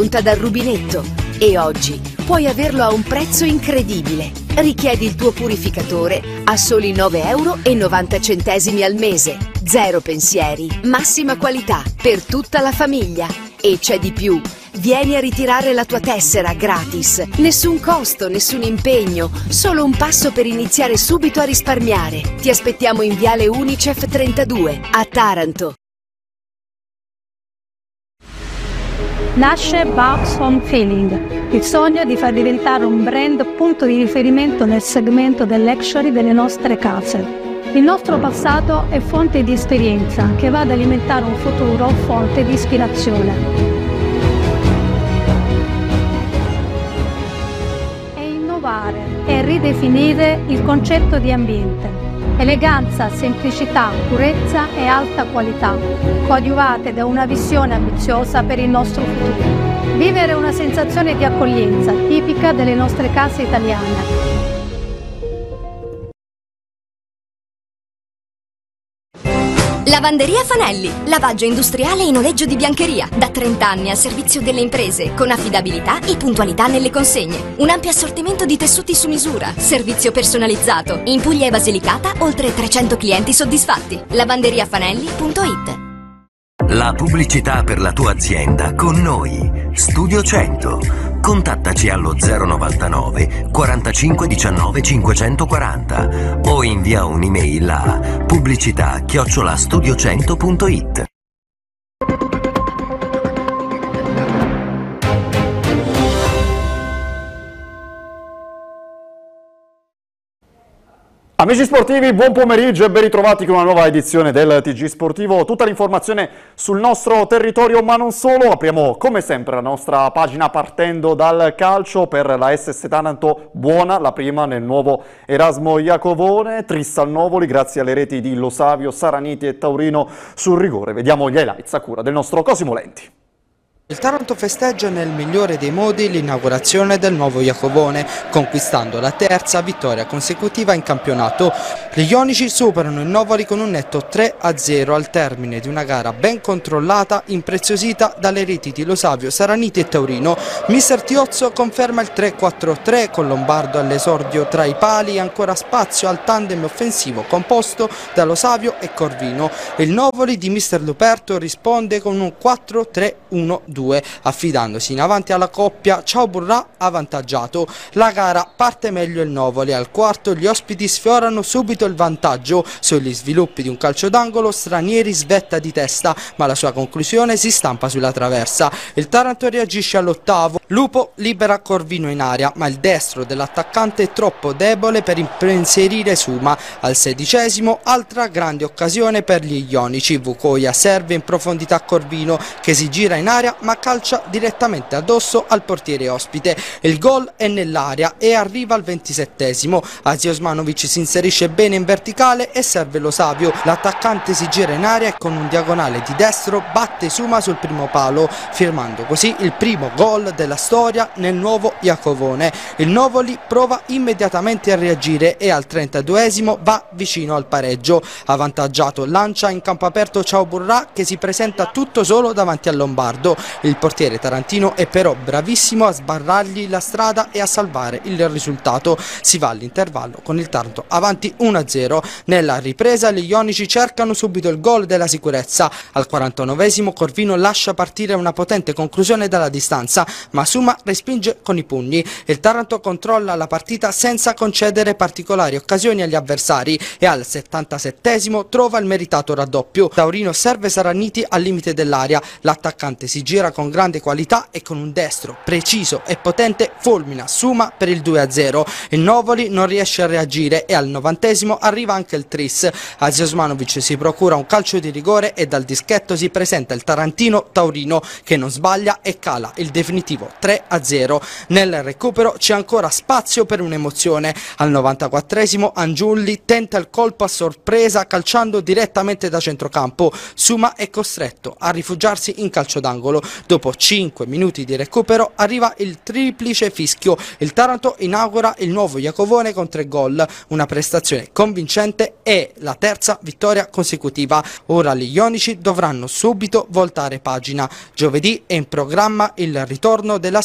pronta dal rubinetto e oggi puoi averlo a un prezzo incredibile. Richiedi il tuo purificatore a soli 9,90 € al mese. Zero pensieri, massima qualità per tutta la famiglia. E c'è di più. Vieni a ritirare la tua tessera gratis. Nessun costo, nessun impegno, solo un passo per iniziare subito a risparmiare. Ti aspettiamo in Viale Unicef 32 a Taranto. Nasce Babs Home Feeling, il sogno di far diventare un brand punto di riferimento nel segmento del luxury delle nostre case. Il nostro passato è fonte di esperienza che va ad alimentare un futuro fonte di ispirazione. E innovare e ridefinire il concetto di ambiente. Eleganza, semplicità, purezza e alta qualità, coadiuvate da una visione ambiziosa per il nostro futuro. Vivere una sensazione di accoglienza tipica delle nostre case italiane. Lavanderia Fanelli, lavaggio industriale e noleggio di biancheria, da 30 anni al servizio delle imprese, con affidabilità e puntualità nelle consegne. Un ampio assortimento di tessuti su misura, servizio personalizzato. In Puglia e Basilicata, oltre 300 clienti soddisfatti. lavanderiafanelli.it. La pubblicità per la tua azienda con noi. Studio 100. Contattaci allo 099 45 19 540 o invia un'email a pubblicità@studio100.it. Amici sportivi, buon pomeriggio e ben ritrovati con una nuova edizione del TG Sportivo. Tutta l'informazione sul nostro territorio, ma non solo. Apriamo come sempre la nostra pagina partendo dal calcio per la SS Taranto buona, la prima nel nuovo Erasmo Iacovone, trista al Novoli grazie alle reti di Lo Savio, Saraniti e Taurino sul rigore. Vediamo gli highlights a cura del nostro Cosimo Lenti. Il Taranto festeggia nel migliore dei modi l'inaugurazione del nuovo Iacovone, conquistando la terza vittoria consecutiva in campionato. Gli ionici superano il Novoli con un netto 3-0 al termine di una gara ben controllata, impreziosita dalle reti di Lo Savio, Saraniti e Taurino. Mister Tiozzo conferma il 3-4-3 con Lombardo all'esordio tra i pali e ancora spazio al tandem offensivo composto da Lo Savio e Corvino. Il Novoli di Mister Luperto risponde con un 4-3-1-2. affidandosi in avanti alla coppia Ciao Burrà avvantaggiato. La gara parte meglio il Novoli, al quarto gli ospiti sfiorano subito il vantaggio. Sugli sviluppi di un calcio d'angolo Stranieri svetta di testa, ma la sua conclusione si stampa sulla traversa. Il Taranto reagisce all'ottavo, Lupo libera Corvino in aria, ma il destro dell'attaccante è troppo debole per inserire Suma. Al 16esimo altra grande occasione per gli ionici, Vukoia serve in profondità Corvino che si gira in aria ma calcia direttamente addosso al portiere ospite. Il gol è nell'area e arriva al 27esimo. Azi Osmanovic si inserisce bene in verticale e serve Lo Savio. L'attaccante si gira in aria e con un diagonale di destro batte Suma sul primo palo, firmando così il primo gol della storia nel nuovo Iacovone. Il Novoli prova immediatamente a reagire e al 32esimo va vicino al pareggio. Avvantaggiato lancia in campo aperto Ciao Burrà che si presenta tutto solo davanti a Lombardo. Il portiere tarantino è però bravissimo a sbarrargli la strada e a salvare il risultato. Si va all'intervallo con il Taranto avanti 1-0. Nella ripresa gli ionici cercano subito il gol della sicurezza. Al 49esimo Corvino lascia partire una potente conclusione dalla distanza, ma Suma respinge con i pugni. Il Taranto controlla la partita senza concedere particolari occasioni agli avversari e al 77esimo trova il meritato raddoppio. Taurino serve Saraniti al limite dell'area. L'attaccante si gira con grande qualità e con un destro preciso e potente fulmina Suma per il 2-0. Il Novoli non riesce a reagire e al 90esimo arriva anche il tris. Azi Osmanovic si procura un calcio di rigore e dal dischetto si presenta il tarantino Taurino che non sbaglia e cala il definitivo 3-0. Nel recupero c'è ancora spazio per un'emozione. Al 94esimo Angiulli tenta il colpo a sorpresa calciando direttamente da centrocampo. Suma è costretto a rifugiarsi in calcio d'angolo. Dopo 5 minuti di recupero arriva il triplice fischio. Il Taranto inaugura il nuovo Iacovone con 3 gol, una prestazione convincente e la terza vittoria consecutiva. Ora gli ionici dovranno subito voltare pagina. Giovedì è in programma il ritorno della